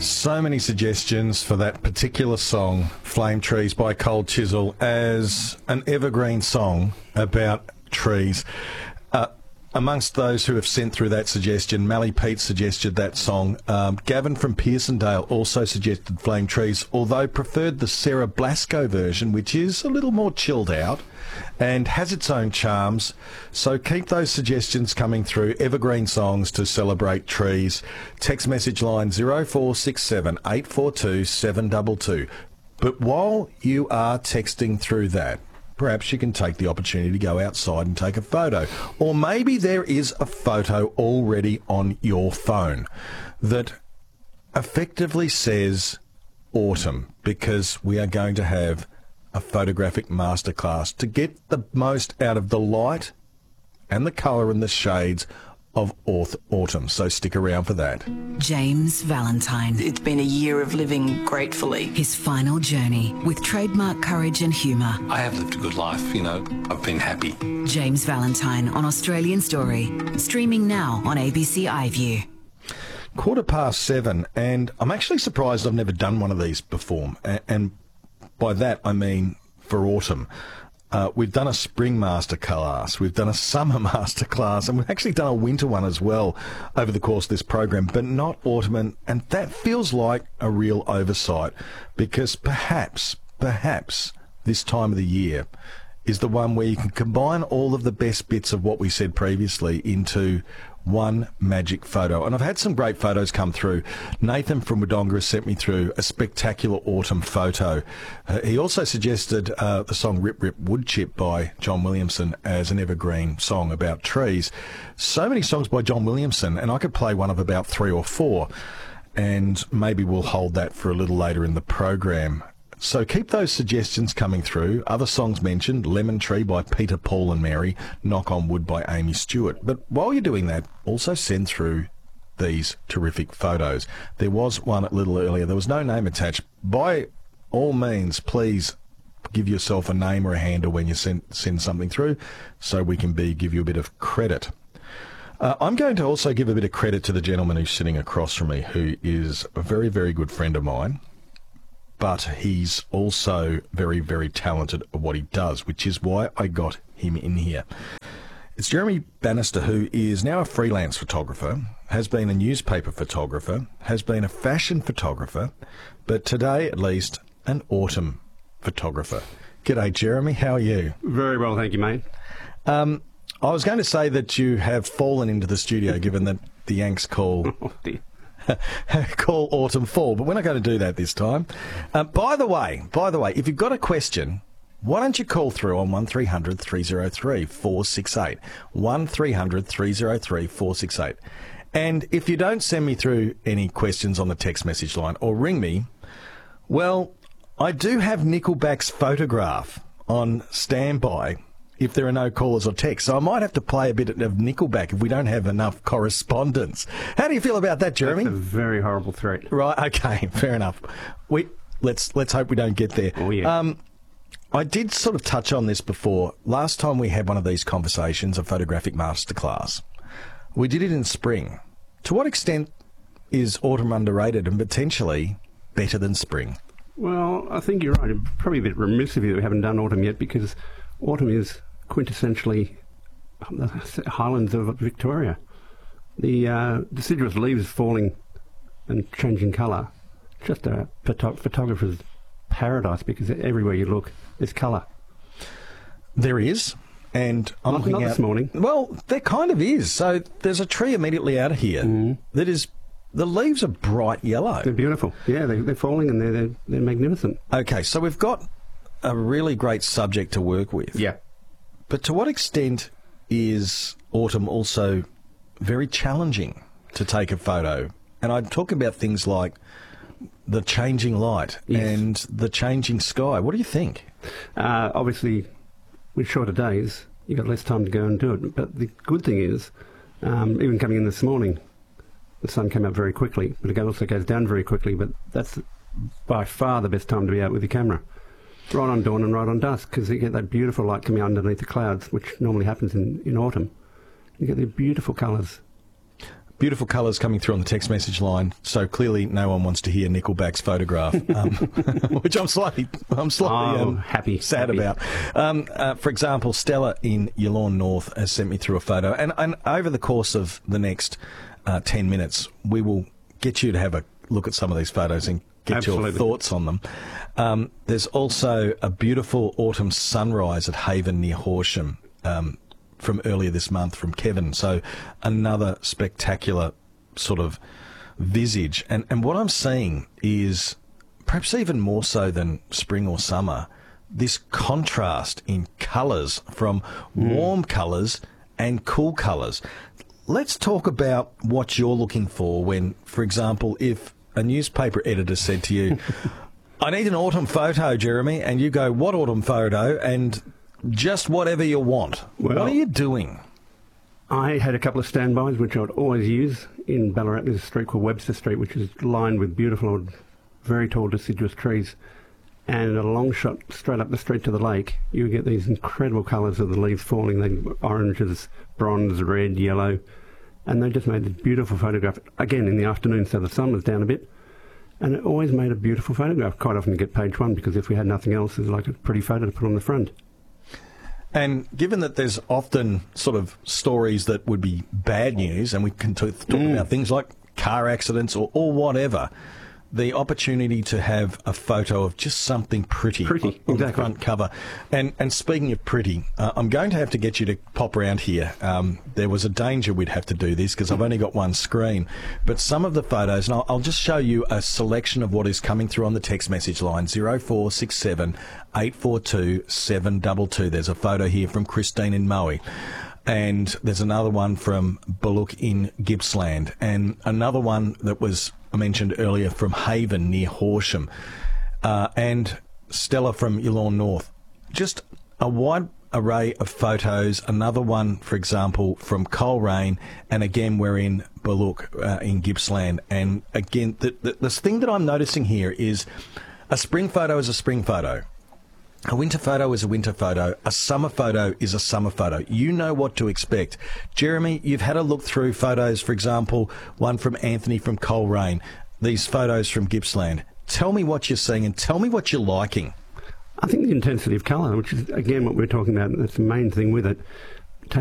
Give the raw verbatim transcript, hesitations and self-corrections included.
So many suggestions for that particular song, Flame Trees by Cold Chisel, as an evergreen song about trees. Uh, amongst those who have sent through that suggestion, Mally Pete suggested that song. Um, Gavin from Pearsondale also suggested Flame Trees, although preferred the Sarah Blasco version, which is a little more chilled out and has its own charms. So keep those suggestions coming through. Evergreen songs to celebrate trees. Text message line zero four six seven, eight four two, seven two two. But while you are texting through that, perhaps you can take the opportunity to go outside and take a photo. Or maybe there is a photo already on your phone that effectively says autumn, because we are going to have a photographic masterclass to get the most out of the light and the colour and the shades of autumn. So stick around for that. James Valentine. It's been a year of living gratefully. His final journey with trademark courage and humour. I have lived a good life, you know. I've been happy. James Valentine on Australian Story. Streaming now on A B C iView. Quarter past seven, and I'm actually surprised I've never done one of these before. And by that, I mean for autumn. Uh, we've done a spring masterclass, we've done a summer masterclass, and we've actually done a winter one as well over the course of this program, but not autumn. And, and that feels like a real oversight, because perhaps, perhaps this time of the year is the one where you can combine all of the best bits of what we said previously into one magic photo. And I've had some great photos come through. Nathan from Wodonga has sent me through a spectacular autumn photo. Uh, he also suggested uh, the song Rip Rip Woodchip by John Williamson as an evergreen song about trees. So many songs by John Williamson, and I could play one of about three or four, and maybe we'll hold that for a little later in the program. So keep those suggestions coming through. Other songs mentioned, Lemon Tree by Peter, Paul and Mary, Knock on Wood by Amy Stewart. But while you're doing that, also send through these terrific photos. There was one a little earlier. There was no name attached. By all means, please give yourself a name or a handle when you send, send something through, so we can be give you a bit of credit. Uh, I'm going to also give a bit of credit to the gentleman who's sitting across from me, who is a very, very good friend of mine. But he's also very, very talented at what he does, which is why I got him in here. It's Jeremy Bannister, who is now a freelance photographer, has been a newspaper photographer, has been a fashion photographer, but today, at least, an autumn photographer. G'day, Jeremy. How are you? Very well, thank you, mate. Um, I was going to say that you have fallen into the studio, given that the Yanks call... Oh, dear. call autumn fall, but we're not going to do that this time. Uh, by the way, by the way, if you've got a question, why don't you call through on one three hundred, three oh three, four six eight, one three hundred, three oh three, four six eight. And if you don't send me through any questions on the text message line or ring me, well, I do have Nickelback's photograph on standby if there are no callers or texts. So I might have to play a bit of Nickelback if we don't have enough correspondence. How do you feel about that, Jeremy? That's a very horrible threat. Right, okay, fair enough. We let's let's hope we don't get there. Oh, yeah. Um, I did sort of touch on this before. Last time we had one of these conversations, a photographic masterclass, we did it in spring. To what extent is autumn underrated and potentially better than spring? Well, I think you're right. It's probably a bit remiss of you that we haven't done autumn yet, because autumn is quintessentially the highlands of Victoria. The uh, deciduous leaves falling and changing colour. Just a photo- photographer's paradise, because everywhere you look, there's colour. There is. And I'm not, looking not out... this morning. Well, there kind of is. So there's a tree immediately out of here mm. that is... The leaves are bright yellow. They're beautiful. Yeah, they, they're falling and they're, they're, they're magnificent. Okay, so we've got a really great subject to work with. Yeah. But to what extent is autumn also very challenging to take a photo? And I'm talking about things like the changing light yes. and the changing sky. What do you think? Uh, obviously, with shorter days, you've got less time to go and do it. But the good thing is, um, even coming in this morning, the sun came up very quickly, but it also goes down very quickly. But that's by far the best time to be out with your camera. Right on dawn and right on dusk, because you get that beautiful light coming underneath the clouds, which normally happens in, in autumn. You get the beautiful colours. beautiful colours coming through on the text message line. So clearly, no one wants to hear Nickelback's Photograph, um, which I'm slightly, I'm slightly Oh, um, happy, sad happy. about. Um, uh, for example, Stella in Yallourn North has sent me through a photo, and, and over the course of the next uh, ten minutes, we will get you to have a look at some of these photos and get Absolutely. your thoughts on them. Um, there's also a beautiful autumn sunrise at Haven near Horsham um, from earlier this month from Kevin. So another spectacular sort of visage. And, and what I'm seeing is, perhaps even more so than spring or summer, this contrast in colours from mm. warm colours and cool colours. Let's talk about what you're looking for when, for example, if a newspaper editor said to you, I need an autumn photo, Jeremy, and you go, what autumn photo? And just whatever you want. Well, what are you doing? I had a couple of standbys, which I would always use in Ballarat. There's a street called Webster Street, which is lined with beautiful, old, very tall deciduous trees. And a long shot straight up the street to the lake, you get these incredible colours of the leaves falling, the oranges, bronze, red, yellow. And they just made this beautiful photograph, again, in the afternoon, so the sun was down a bit. And it always made a beautiful photograph. Quite often you get page one, because if we had nothing else, it's like a pretty photo to put on the front. And given that there's often sort of stories that would be bad news, and we can t- talk Mm. about things like car accidents or, or whatever, the opportunity to have a photo of just something pretty, Pretty, on, on exactly. the front cover. And and speaking of pretty, uh, I'm going to have to get you to pop around here. Um, there was a danger we'd have to do this because I've only got one screen. But some of the photos, and I'll, I'll just show you a selection of what is coming through on the text message line, zero four six seven, eight four two, seven two two. There's a photo here from Christine in Moe. And there's another one from Bullock in Gippsland, and another one that was mentioned earlier from Haven near Horsham, uh, and Stella from Yallourn North. Just a wide array of photos. Another one, for example, from Coleraine, and again we're in Bullock uh, in Gippsland. And again, the, the, this thing that I'm noticing here is a spring photo is a spring photo. A winter photo is a winter photo. A summer photo is a summer photo. You know what to expect. Jeremy, you've had a look through photos, for example, one from Anthony from Coleraine, these photos from Gippsland. Tell me what you're seeing and tell me what you're liking. I think the intensity of colour, which is, again, what we're talking about, that's the main thing with it.